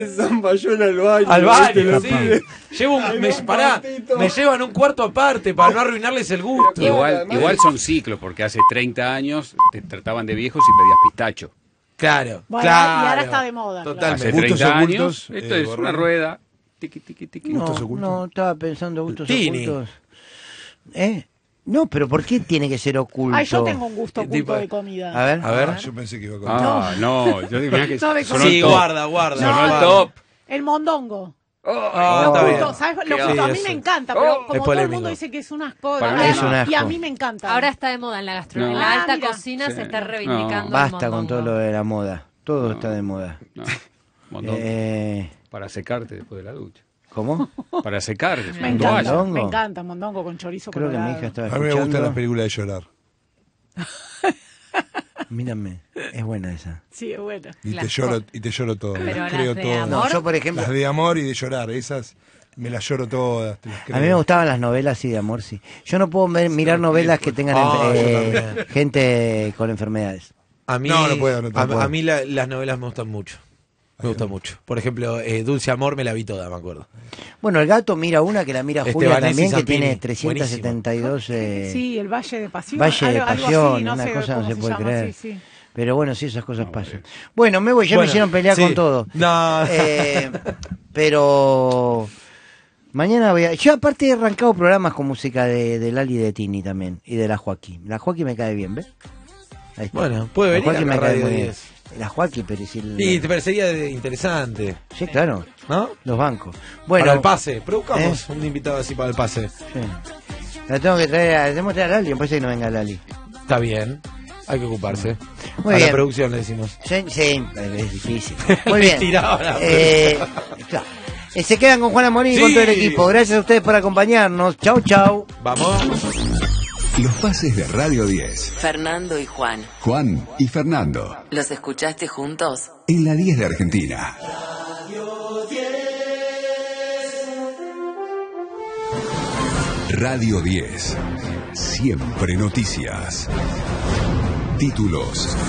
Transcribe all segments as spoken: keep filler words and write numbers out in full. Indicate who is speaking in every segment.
Speaker 1: Zamballón al baño.
Speaker 2: Al baño,
Speaker 1: ¿viste?
Speaker 2: sí. Llevo un, me, pará, me llevan un cuarto aparte para no arruinarles el gusto.
Speaker 3: Igual, igual son ciclos, porque hace treinta años te trataban de viejos y pedías pistacho.
Speaker 2: Claro,
Speaker 4: Bueno,
Speaker 2: claro.
Speaker 4: y ahora está de moda.
Speaker 2: Totalmente.
Speaker 3: Hace
Speaker 5: Gustos
Speaker 3: treinta
Speaker 5: ocultos,
Speaker 3: años, esto
Speaker 5: eh,
Speaker 3: es una
Speaker 5: Borrell.
Speaker 3: rueda. Tiqui, tiqui, tiqui.
Speaker 6: No,
Speaker 5: ¿Gustos ocultos?
Speaker 6: no, estaba pensando gustos
Speaker 2: Tini.
Speaker 6: ocultos. ¿Eh? No, pero ¿por qué tiene que ser oculto?
Speaker 4: Ay, yo tengo un gusto oculto
Speaker 2: Tipo-
Speaker 4: de comida.
Speaker 6: A ver.
Speaker 2: A ver.
Speaker 5: Ah, yo pensé que iba con...
Speaker 3: Ah, no, yo digo, mirá que
Speaker 4: No me
Speaker 3: sonó
Speaker 2: Sí,
Speaker 3: el top.
Speaker 2: guarda, guarda.
Speaker 3: Sonó
Speaker 4: No,
Speaker 3: el
Speaker 4: no.
Speaker 3: top.
Speaker 4: El mondongo.
Speaker 2: Ah,
Speaker 4: Lo
Speaker 2: está
Speaker 4: oculto,
Speaker 2: bien.
Speaker 4: ¿sabes? Lo
Speaker 2: Sí,
Speaker 4: oculto, a mí
Speaker 2: eso.
Speaker 4: me encanta, pero
Speaker 2: Es
Speaker 4: como todo el
Speaker 2: polémico.
Speaker 4: mundo dice que es un asco,
Speaker 3: Para
Speaker 4: la
Speaker 3: mí
Speaker 4: verdad,
Speaker 6: es un asco.
Speaker 4: y a mí me encanta.
Speaker 7: Ahora está de moda en la gastronomía.
Speaker 3: No.
Speaker 7: En la alta
Speaker 4: Ah, mira.
Speaker 7: cocina
Speaker 3: Sí.
Speaker 7: se está
Speaker 3: No.
Speaker 7: reivindicando el
Speaker 6: Basta con
Speaker 7: mondongo.
Speaker 6: todo lo de la moda. Todo está de moda.
Speaker 3: No, montón.
Speaker 6: Eh,
Speaker 3: Para secarte después de la ducha.
Speaker 6: ¿Cómo?
Speaker 3: Para secarte.
Speaker 4: me
Speaker 3: con
Speaker 4: encanta,
Speaker 3: toalla.
Speaker 6: ¿Mondongo?
Speaker 4: me encanta mondongo con chorizo
Speaker 6: Creo que
Speaker 4: colorado.
Speaker 6: mi hija estaba
Speaker 5: A mí me
Speaker 6: escuchando.
Speaker 5: gustan las películas de llorar.
Speaker 6: Mírame, es buena esa.
Speaker 4: Sí, es buena.
Speaker 5: Y te
Speaker 7: Las
Speaker 5: lloro,
Speaker 7: co-
Speaker 5: y te lloro todo.
Speaker 7: Pero las
Speaker 5: creo
Speaker 7: de
Speaker 5: todo.
Speaker 7: amor.
Speaker 6: No, yo por ejemplo,
Speaker 5: Las de amor y de llorar, esas me las lloro todas. te las
Speaker 6: a mí me
Speaker 5: creo.
Speaker 6: gustaban las novelas sí de amor, sí. Yo no puedo ver- mirar novelas que tengan
Speaker 2: Ah, yo
Speaker 6: eh,
Speaker 2: también.
Speaker 6: gente con enfermedades.
Speaker 2: A mí,
Speaker 5: No, no puedo, no
Speaker 2: a,
Speaker 5: puedo.
Speaker 2: a mí la- las novelas me gustan mucho. Me gusta mucho. Por ejemplo, eh, Dulce Amor me la vi toda, me acuerdo.
Speaker 6: Bueno, el gato mira una que la mira Julia
Speaker 2: Estebanés y
Speaker 6: también, que
Speaker 2: Zampini.
Speaker 6: tiene trescientos setenta y dos... Eh,
Speaker 4: Sí, el Valle de Pasión.
Speaker 6: Valle de
Speaker 4: algo- algo
Speaker 6: Pasión,
Speaker 4: así, no
Speaker 6: una
Speaker 4: sé
Speaker 6: cosa no
Speaker 4: cómo
Speaker 6: se puede
Speaker 4: llama,
Speaker 6: creer.
Speaker 4: sí, sí.
Speaker 6: Pero bueno, sí, esas cosas pasan. Bueno, me voy, ya me
Speaker 2: Bueno,
Speaker 6: hicieron pelear
Speaker 2: sí.
Speaker 6: con todo.
Speaker 2: No.
Speaker 6: Eh, pero mañana voy a... Yo aparte he arrancado programas con música de, de Lali y de Tini también, y de la Joaquín. La Joaquín me cae bien, ¿ves? Ahí está.
Speaker 2: Bueno, puede
Speaker 6: La
Speaker 2: venir
Speaker 6: Joaquín
Speaker 2: a
Speaker 6: me cae
Speaker 2: Radio
Speaker 6: muy bien.
Speaker 2: diez.
Speaker 6: La Joaquín, pero si... el-
Speaker 2: Sí, te parecería de- interesante,
Speaker 6: Sí, claro,
Speaker 2: ¿no?
Speaker 6: los bancos. Bueno,
Speaker 2: Para el pase. Produzcamos
Speaker 6: ¿Eh?
Speaker 2: un invitado así para el pase.
Speaker 6: sí. La tengo que traer a... Tenemos que traer a Lali, después de que no venga Lali.
Speaker 2: Está bien. Hay que ocuparse.
Speaker 6: Muy
Speaker 2: a
Speaker 6: bien.
Speaker 2: la producción le decimos.
Speaker 6: Sí, sí, es difícil. Muy bien.
Speaker 2: Tiraba la
Speaker 6: Eh, claro. Eh, se quedan con Juana Morín y con
Speaker 2: Sí.
Speaker 6: todo el equipo. Gracias a ustedes por acompañarnos. Chau, chau.
Speaker 2: Vamos.
Speaker 8: Los pases de Radio diez.
Speaker 9: Fernando y Juan,
Speaker 8: Juan y Fernando.
Speaker 9: ¿los escuchaste juntos?
Speaker 8: En la diez de Argentina. Radio diez. Siempre noticias. Títulos.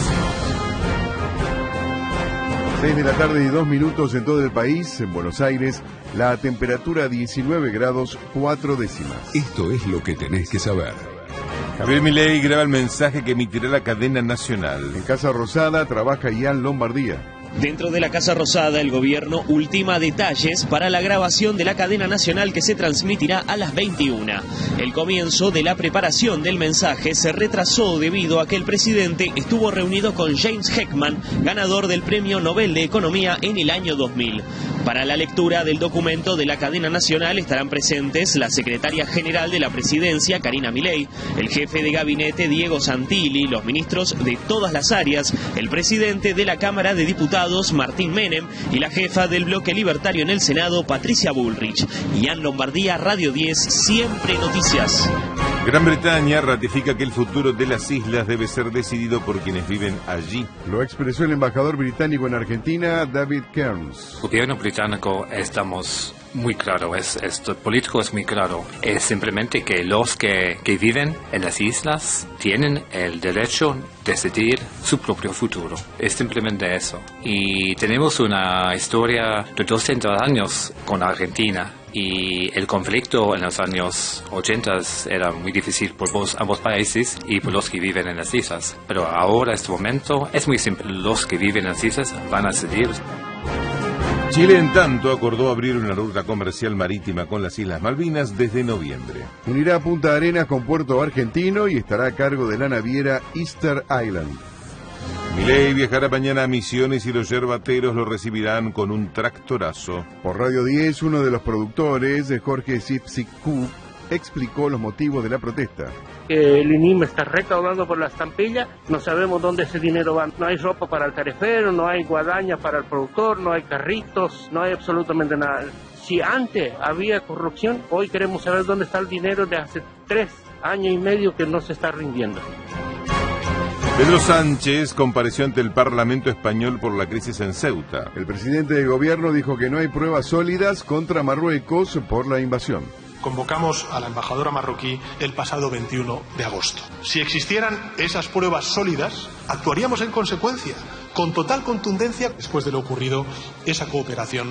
Speaker 10: seis de la tarde y dos minutos en todo el país. En Buenos Aires, la temperatura diecinueve grados cuatro décimas.
Speaker 8: Esto es lo que tenés que saber.
Speaker 11: Javier Milei graba el mensaje que emitirá la cadena nacional.
Speaker 10: En Casa Rosada trabaja Ian Lombardía.
Speaker 12: Dentro de la Casa Rosada, el gobierno ultima detalles para la grabación de la cadena nacional que se transmitirá a las veintiuna. El comienzo de la preparación del mensaje se retrasó debido a que el presidente estuvo reunido con James Heckman, ganador del Premio Nobel de Economía en el año dos mil. Para la lectura del documento de la cadena nacional estarán presentes la secretaria general de la presidencia, Karina Milei, el jefe de gabinete, Diego Santilli, los ministros de todas las áreas, el presidente de la Cámara de Diputados, Martín Menem, y la jefa del bloque libertario en el Senado, Patricia Bullrich. Ian Lombardía, Radio diez, siempre noticias.
Speaker 11: Gran Bretaña ratifica que el futuro de las islas debe ser decidido por quienes viven allí.
Speaker 10: Lo expresó el embajador británico en Argentina, David Kearns.
Speaker 13: El gobierno británico estamos muy claro, es, esto político es muy claro. Es simplemente que los que, que viven en las islas tienen el derecho a decidir su propio futuro. Es simplemente eso. Y tenemos una historia de doscientos años con Argentina. Y el conflicto en los años ochenta era muy difícil por vos, ambos países y por los que viven en las islas. Pero ahora, en este momento, es muy simple. Los que viven en las islas van a decidir.
Speaker 11: Chile, en tanto, acordó abrir una ruta comercial marítima con las Islas Malvinas desde noviembre.
Speaker 10: Unirá Punta Arenas con Puerto Argentino y estará a cargo de la naviera Easter Island.
Speaker 11: Milei viajará mañana a Misiones y los yerbateros lo recibirán con un tractorazo.
Speaker 10: Por Radio diez, uno de los productores, Jorge Sipsicu, explicó los motivos de la protesta.
Speaker 14: El I N I M está recaudando por la estampilla, no sabemos dónde ese dinero va. No hay ropa para el tarifero, no hay guadaña para el productor, no hay carritos, no hay absolutamente nada. Si antes había corrupción, hoy queremos saber dónde está el dinero de hace tres años y medio que no se está rindiendo.
Speaker 11: Pedro Sánchez compareció ante el Parlamento español por la crisis en Ceuta.
Speaker 10: El presidente del gobierno dijo que no hay pruebas sólidas contra Marruecos por la invasión.
Speaker 15: Convocamos a la embajadora marroquí el pasado veintiuno de agosto. Si existieran esas pruebas sólidas, actuaríamos en consecuencia, con total contundencia después de lo ocurrido esa cooperación